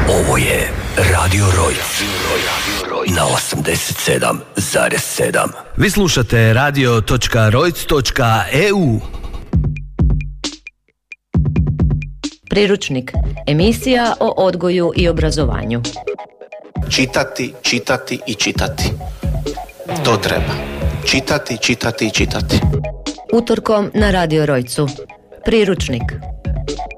Ovo je Radio Rojc na 87,7. Vi slušate radio.rojc.eu. Priručnik. Emisija o odgoju i obrazovanju. Čitati, čitati i čitati. To treba. Čitati, čitati i čitati. Utorkom na Radio Rojcu. Priručnik.